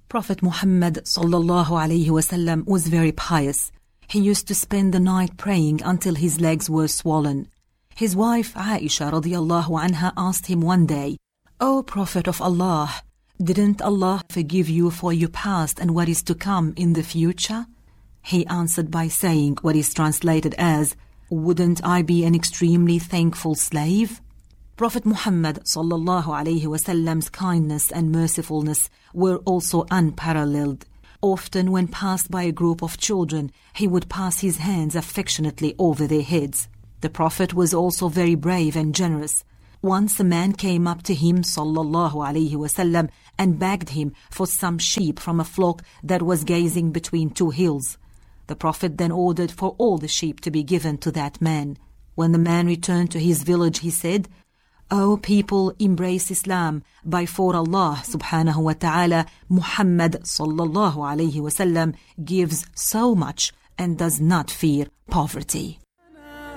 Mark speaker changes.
Speaker 1: Prophet Muhammad sallallahu alaihi wasallam was very pious. He used to spend the night praying until his legs were swollen. His wife Aisha radiallahu anha asked him one day, "O Prophet of Allah, didn't Allah forgive you for your past and what is to come in the future?" He answered by saying what is translated as, "Wouldn't I be an extremely thankful slave?" Prophet Muhammad sallallahu alaihi wasallam's kindness and mercifulness were also unparalleled. Often when passed by a group of children, he would pass his hands affectionately over their heads. The Prophet was also very brave and generous. Once a man came up to him sallallahu alaihi wasallam and begged him for some sheep from a flock that was grazing between two hills. The Prophet then ordered for all the sheep to be given to that man. When the man returned to his village, he said, "O people, embrace Islam. By for Allah subhanahu wa ta'ala, Muhammad sallallahu alayhi wasallam gives so much and does not fear poverty."